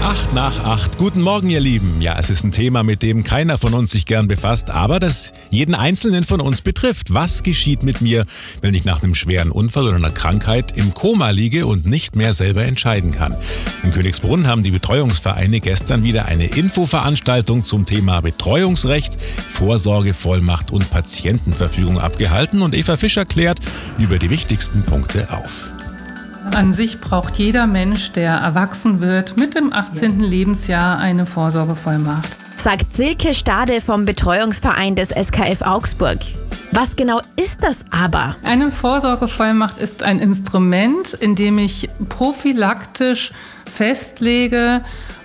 8 nach 8. Guten Morgen, ihr Lieben. Ja, es ist ein Thema, mit dem keiner von uns sich gern befasst, aber das jeden Einzelnen von uns betrifft. Was geschieht mit mir, wenn ich nach einem schweren Unfall oder einer Krankheit im Koma liege und nicht mehr selber entscheiden kann? In Königsbrunn haben die Betreuungsvereine gestern wieder eine Infoveranstaltung zum Thema Betreuungsrecht, Vorsorgevollmacht und Patientenverfügung abgehalten und Eva Fischer klärt über die wichtigsten Punkte auf. An sich braucht jeder Mensch, der erwachsen wird, mit dem 18. Lebensjahr eine Vorsorgevollmacht. Sagt Silke Stade vom Betreuungsverein des SKF Augsburg. Was genau ist das aber? Eine Vorsorgevollmacht ist ein Instrument, in dem ich prophylaktisch festlege,